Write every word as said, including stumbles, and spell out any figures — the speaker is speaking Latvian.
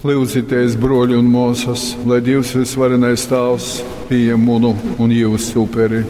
Lūdzieties, broļi un mūsas, lai Dievs visvarenais Tēvs pieņem munu un jūsu upuri.